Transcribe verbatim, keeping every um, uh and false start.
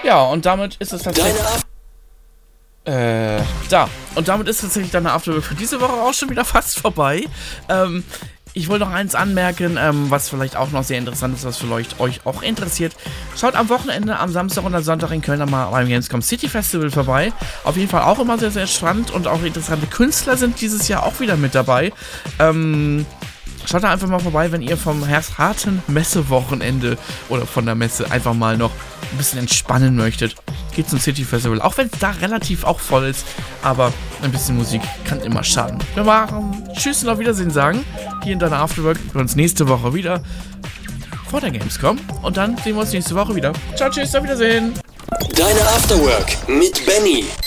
Ja, und damit ist es tatsächlich... Deine Af Äh, da. Und damit ist tatsächlich deine Afterwork für diese Woche auch schon wieder fast vorbei. Ähm, ich wollte noch eins anmerken, ähm, was vielleicht auch noch sehr interessant ist, was vielleicht euch auch interessiert. Schaut am Wochenende, am Samstag und am Sonntag in Köln mal beim Gamescom City Festival vorbei. Auf jeden Fall auch immer sehr, sehr spannend und auch interessante Künstler sind dieses Jahr auch wieder mit dabei. Ähm... Schaut da einfach mal vorbei, wenn ihr vom harten Messewochenende oder von der Messe einfach mal noch ein bisschen entspannen möchtet. Geht zum City Festival, auch wenn es da relativ auch voll ist, aber ein bisschen Musik kann immer schaden. Wir machen Tschüss und auf Wiedersehen sagen, hier in deiner Afterwork. Wir hören uns nächste Woche wieder vor der Gamescom und dann sehen wir uns nächste Woche wieder. Ciao, tschüss, auf Wiedersehen. Deine Afterwork mit Benny.